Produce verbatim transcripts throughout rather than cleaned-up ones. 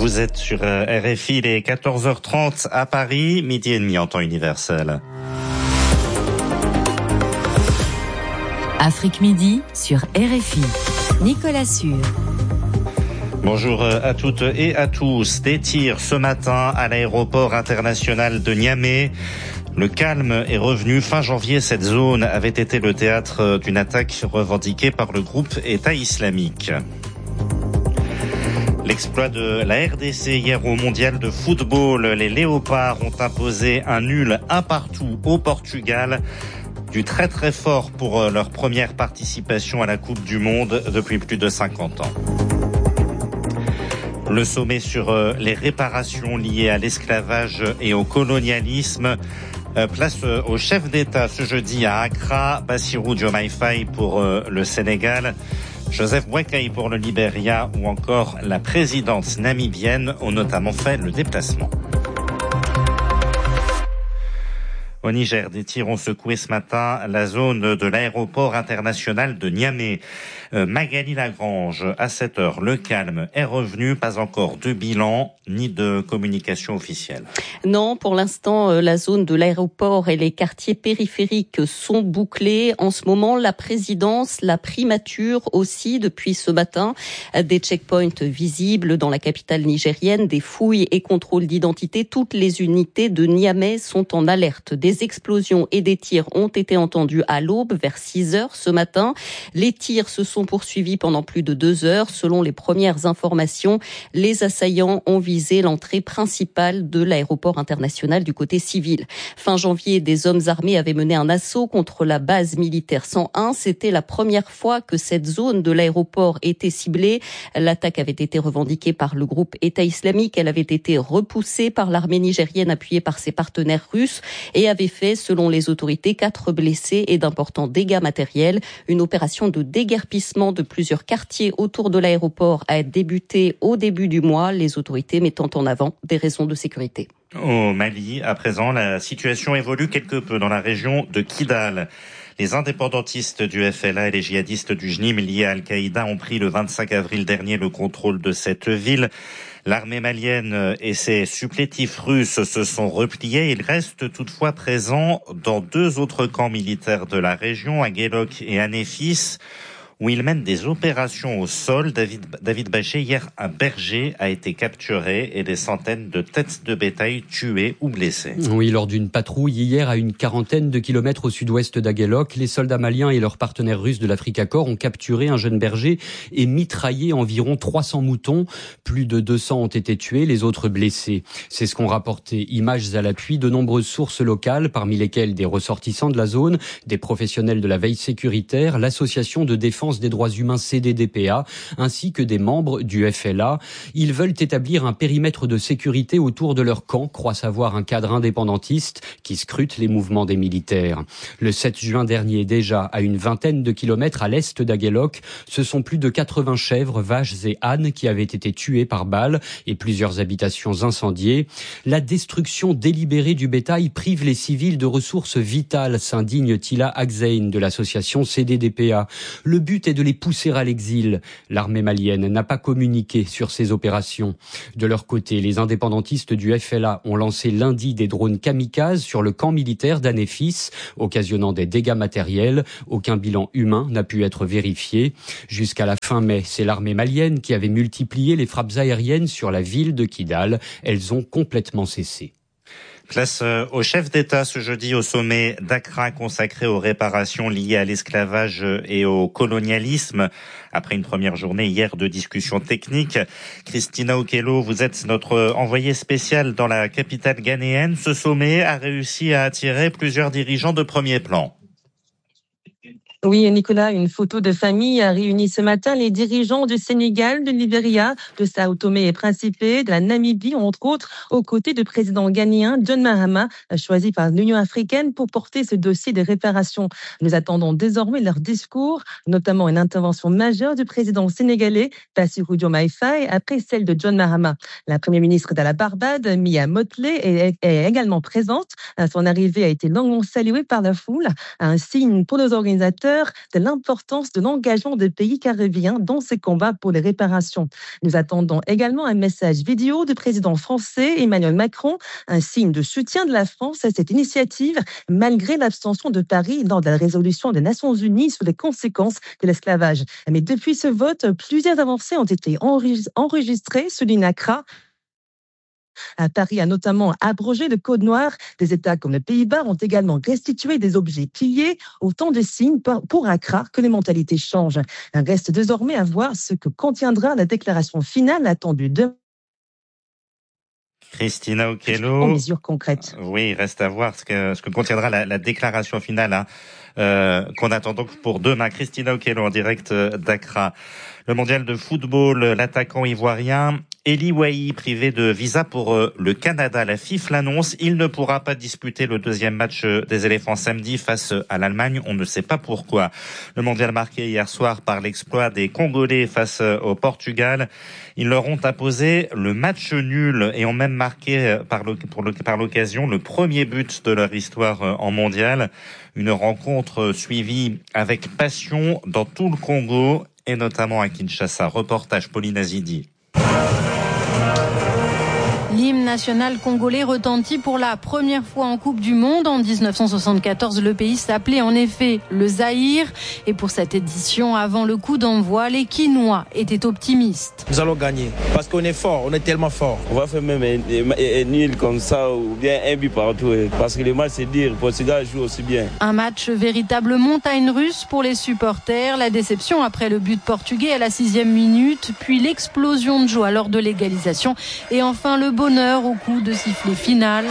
Vous êtes sur R F I, il est quatorze heures trente à Paris, midi et demi en temps universel. Afrique Midi sur R F I. Nicolas Sûr. Bonjour à toutes et à tous. Des tirs ce matin à l'aéroport international de Niamey. Le calme est revenu. Fin janvier, cette zone avait été le théâtre d'une attaque revendiquée par le groupe État islamique. L'exploit de la R D C hier au mondial de football. Les Léopards ont imposé un nul un partout au Portugal. Du très très fort pour leur première participation à la Coupe du Monde depuis plus de cinquante ans. Le sommet sur les réparations liées à l'esclavage et au colonialisme. Place au chef d'État ce jeudi à Accra, Bassirou Diomaye Faye pour le Sénégal, Joseph Boakai pour le Libéria ou encore la présidente namibienne ont notamment fait le déplacement. Au Niger, des tirs ont secoué ce matin la zone de l'aéroport international de Niamey. Euh, Magali Lagrange, à sept heures, le calme est revenu, pas encore de bilan ni de communication officielle. Non, pour l'instant, euh, la zone de l'aéroport et les quartiers périphériques sont bouclés. En ce moment, la présidence, la primature aussi, depuis ce matin, des checkpoints visibles dans la capitale nigérienne, des fouilles et contrôles d'identité. Toutes les unités de Niamey sont en alerte. Des explosions et des tirs ont été entendus à l'aube, vers six heures ce matin. Les tirs se sont poursuivis pendant plus de deux heures. Selon les premières informations, les assaillants ont visé l'entrée principale de l'aéroport international du côté civil. Fin janvier, des hommes armés avaient mené un assaut contre la base militaire cent un. C'était la première fois que cette zone de l'aéroport était ciblée. L'attaque avait été revendiquée par le groupe État islamique. Elle avait été repoussée par l'armée nigérienne appuyée par ses partenaires russes et avait fait, selon les autorités, quatre blessés et d'importants dégâts matériels. Une opération de déguerpissement de plusieurs quartiers autour de l'aéroport a débuté au début du mois, les autorités mettant en avant des raisons de sécurité. Au Mali, à présent, la situation évolue quelque peu dans la région de Kidal. Les indépendantistes du F L A et les djihadistes du J N I M liés à Al-Qaïda ont pris le vingt-cinq avril dernier le contrôle de cette ville. L'armée malienne et ses supplétifs russes se sont repliés. Ils restent toutefois présents dans deux autres camps militaires de la région, à Guelok et à Néfis, où ils mènent des opérations au sol. David, David Bachet, hier, un berger a été capturé et des centaines de têtes de bétail tuées ou blessées. Oui, lors d'une patrouille hier à une quarantaine de kilomètres au sud-ouest d'Aguelok, les soldats maliens et leurs partenaires russes de l'Africa Corps ont capturé un jeune berger et mitraillé environ trois cents moutons. Plus de deux cents ont été tués, les autres blessés. C'est ce qu'ont rapporté, images à l'appui, de nombreuses sources locales, parmi lesquelles des ressortissants de la zone, des professionnels de la veille sécuritaire, l'association de défense des droits humains C D D P A, ainsi que des membres du F L A. Ils veulent établir un périmètre de sécurité autour de leur camp, croient savoir un cadre indépendantiste qui scrute les mouvements des militaires. Le sept juin dernier, déjà, à une vingtaine de kilomètres à l'est d'Aguelok, ce sont plus de quatre-vingts chèvres, vaches et ânes qui avaient été tués par balles et plusieurs habitations incendiées. La destruction délibérée du bétail prive les civils de ressources vitales, s'indigne Tila Agzein de l'association C D D P A. Le but est de les pousser à l'exil. L'armée malienne n'a pas communiqué sur ces opérations. De leur côté, les indépendantistes du F L A ont lancé lundi des drones kamikazes sur le camp militaire d'Anéfis, occasionnant des dégâts matériels. Aucun bilan humain n'a pu être vérifié. Jusqu'à la fin mai, c'est l'armée malienne qui avait multiplié les frappes aériennes sur la ville de Kidal. Elles ont complètement cessé. Place au chef d'État ce jeudi au sommet d'Accra consacré aux réparations liées à l'esclavage et au colonialisme. Après une première journée hier de discussions techniques, Christina Okello, vous êtes notre envoyée spéciale dans la capitale ghanéenne. Ce sommet a réussi à attirer plusieurs dirigeants de premier plan. Oui, Nicolas, une photo de famille a réuni ce matin les dirigeants du Sénégal, du Libéria, de Sao Tomé et Principe, de la Namibie, entre autres, aux côtés du président ghanéen John Mahama, choisi par l'Union africaine pour porter ce dossier de réparation. Nous attendons désormais leur discours, notamment une intervention majeure du président sénégalais, Bassirou Diomaye Faye, après celle de John Mahama. La première ministre de la Barbade, Mia Mottley, est, est également présente. Son arrivée a été longuement saluée par la foule, un signe pour nos organisateurs cœur de l'importance de l'engagement des pays caribéens dans ces combats pour les réparations. Nous attendons également un message vidéo du président français Emmanuel Macron, un signe de soutien de la France à cette initiative, malgré l'abstention de Paris lors de la résolution des Nations Unies sur les conséquences de l'esclavage. Mais depuis ce vote, plusieurs avancées ont été enregistrées, souligne Accra. Paris a notamment abrogé le code noir. Des États comme les Pays-Bas ont également restitué des objets pillés, autant de signes pour Accra que les mentalités changent. Il reste désormais à voir ce que contiendra la déclaration finale attendue demain. Christina Okello. En mesures concrètes. Oui, il reste à voir ce que, ce que contiendra la, la déclaration finale hein, euh, qu'on attend donc pour demain. Christina Okello en direct d'Accra. Le mondial de football, l'attaquant ivoirien Eli Wahi, privé de visa pour le Canada. La FIFA l'annonce, il ne pourra pas disputer le deuxième match des éléphants samedi face à l'Allemagne. On ne sait pas pourquoi. Le mondial marqué hier soir par l'exploit des Congolais face au Portugal. Ils leur ont imposé le match nul et ont même marqué par, le, pour le, par l'occasion le premier but de leur histoire en mondial. Une rencontre suivie avec passion dans tout le Congo et notamment à Kinshasa. Reportage Pauline Azidi. L'hymne national congolais retentit pour la première fois en Coupe du Monde. En dix-neuf cent soixante-quatorze, le pays s'appelait en effet le Zaïre. Et pour cette édition, avant le coup d'envoi, les Quinois étaient optimistes. Nous allons gagner parce qu'on est fort, on est tellement fort. On va faire même un, un, un nul comme ça ou bien un but partout. Parce que le match, c'est dire, Portugal joue aussi bien. Un match véritable montagne russe pour les supporters. La déception après le but portugais à la sixième minute, puis l'explosion de joie lors de l'égalisation. Et enfin le bonheur au coup de sifflet final.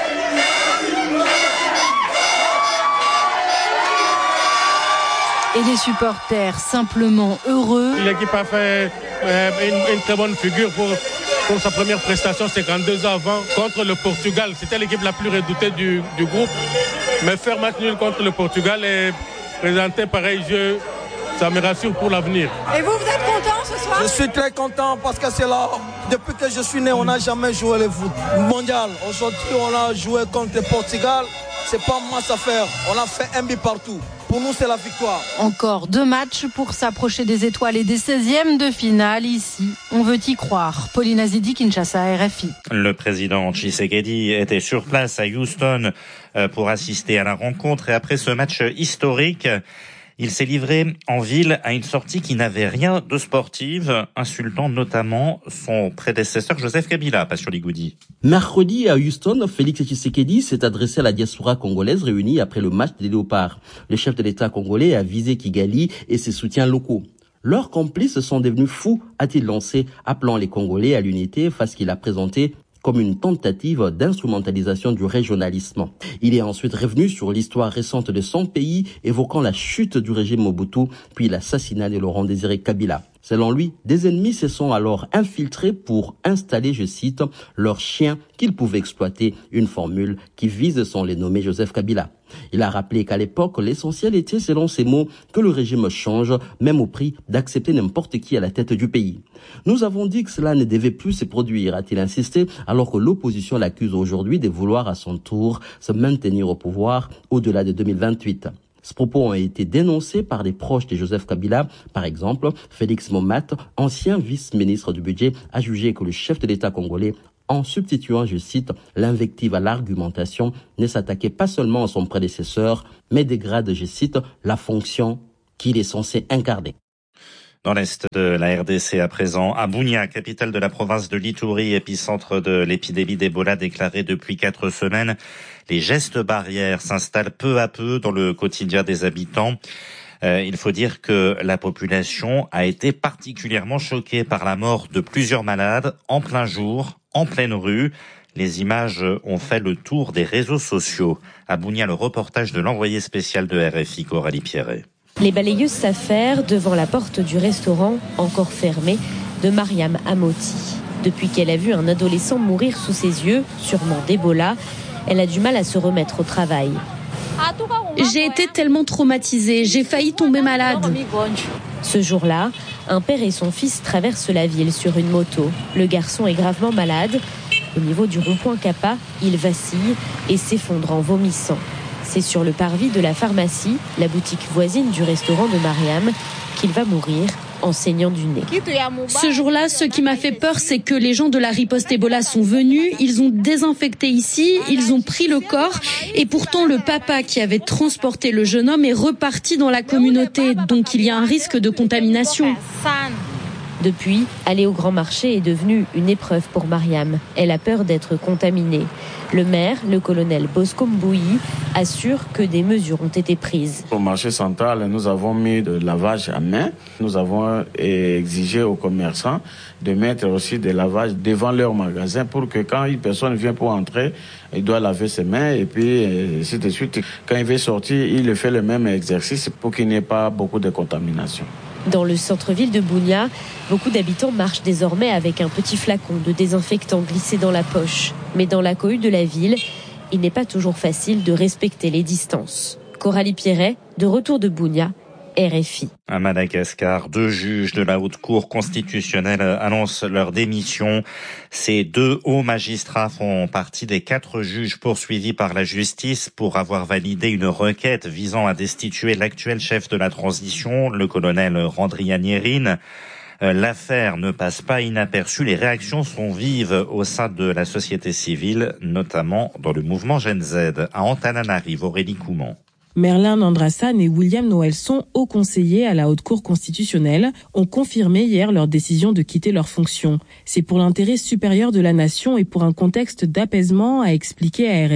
Et les supporters simplement heureux. L'équipe a fait euh, une, une très bonne figure pour, pour sa première prestation cinquante-deux ans avant contre le Portugal. C'était l'équipe la plus redoutée du, du groupe. Mais faire match nul contre le Portugal et présenter pareil jeu, ça me rassure pour l'avenir. Et vous, vous êtes content ce soir ? Je suis très content parce que c'est là, depuis que je suis né, on n'a jamais joué le foot mondial. Aujourd'hui, on a joué contre le Portugal. C'est pas masse à faire. On a fait un but partout. Pour nous, c'est la victoire. Encore deux matchs pour s'approcher des étoiles et des seizièmes de finale. Ici, on veut y croire. Pauline Azidi, Kinshasa, R F I. Le président Tshisekedi était sur place à Houston pour assister à la rencontre. Et après ce match historique, il s'est livré en ville à une sortie qui n'avait rien de sportive, insultant notamment son prédécesseur Joseph Kabila, pas sur Ligoudi. Mercredi à Houston, Félix Tshisekedi s'est adressé à la diaspora congolaise réunie après le match des Léopards. Le chef de l'État congolais a visé Kigali et ses soutiens locaux. Leurs complices sont devenus fous, a-t-il lancé, appelant les Congolais à l'unité face qu'il a présenté comme une tentative d'instrumentalisation du régionalisme. Il est ensuite revenu sur l'histoire récente de son pays, évoquant la chute du régime Mobutu, puis l'assassinat de Laurent Désiré Kabila. Selon lui, des ennemis se sont alors infiltrés pour installer, je cite, leurs chiens qu'ils pouvaient exploiter, une formule qui vise sans les nommer Joseph Kabila. Il a rappelé qu'à l'époque, l'essentiel était, selon ses mots, que le régime change, même au prix d'accepter n'importe qui à la tête du pays. Nous avons dit que cela ne devait plus se produire, a-t-il insisté, alors que l'opposition l'accuse aujourd'hui de vouloir à son tour se maintenir au pouvoir au-delà de deux mille vingt-huit. Ces propos ont été dénoncés par des proches de Joseph Kabila. Par exemple, Félix Momat, ancien vice-ministre du budget, a jugé que le chef de l'État congolais, en substituant, je cite, l'invective à l'argumentation, ne s'attaquait pas seulement à son prédécesseur, mais dégrade, je cite, la fonction qu'il est censé incarner. Dans l'est de la R D C à présent, à Bunia, capitale de la province de l'Ituri, épicentre de l'épidémie d'Ebola déclarée depuis quatre semaines, les gestes barrières s'installent peu à peu dans le quotidien des habitants. Euh, il faut dire que la population a été particulièrement choquée par la mort de plusieurs malades en plein jour, en pleine rue. Les images ont fait le tour des réseaux sociaux. À Bunia, le reportage de l'envoyé spécial de R F I, Coralie Pierret. Les balayeuses s'affairent devant la porte du restaurant, encore fermée, de Mariam Amoti. Depuis qu'elle a vu un adolescent mourir sous ses yeux, sûrement d'Ebola, elle a du mal à se remettre au travail. J'ai été tellement traumatisée, j'ai failli tomber malade. Ce jour-là, un père et son fils traversent la ville sur une moto. Le garçon est gravement malade. Au niveau du rond-point Kappa, il vacille et s'effondre en vomissant. C'est sur le parvis de la pharmacie, la boutique voisine du restaurant de Mariam, qu'il va mourir en saignant du nez. Ce jour-là, ce qui m'a fait peur, c'est que les gens de la riposte Ebola sont venus, ils ont désinfecté ici, ils ont pris le corps et pourtant le papa qui avait transporté le jeune homme est reparti dans la communauté, donc il y a un risque de contamination. Depuis, aller au grand marché est devenu une épreuve pour Mariam. Elle a peur d'être contaminée. Le maire, le colonel Bosco Mbouyi, assure que des mesures ont été prises. Au marché central, nous avons mis de lavage à main. Nous avons exigé aux commerçants de mettre aussi des lavages devant leur magasin pour que quand une personne vient pour entrer, il doit laver ses mains et puis ainsi de suite. Quand il veut sortir, il fait le même exercice pour qu'il n'y ait pas beaucoup de contamination. Dans le centre-ville de Bunia, beaucoup d'habitants marchent désormais avec un petit flacon de désinfectant glissé dans la poche. Mais dans la cohue de la ville, il n'est pas toujours facile de respecter les distances. Coralie Pierret, de retour de Bunia, R F I. À Madagascar, deux juges de la Haute Cour constitutionnelle annoncent leur démission. Ces deux hauts magistrats font partie des quatre juges poursuivis par la justice pour avoir validé une requête visant à destituer l'actuel chef de la transition, le colonel Randrianirine. L'affaire ne passe pas inaperçue. Les réactions sont vives au sein de la société civile, notamment dans le mouvement Gen Z. À Antananarive, Aurélie Couman. Merlin Nandrassan et William Noëlson, hauts conseillers à la Haute Cour constitutionnelle, ont confirmé hier leur décision de quitter leurs fonctions. C'est pour l'intérêt supérieur de la nation et pour un contexte d'apaisement, a expliqué à R F I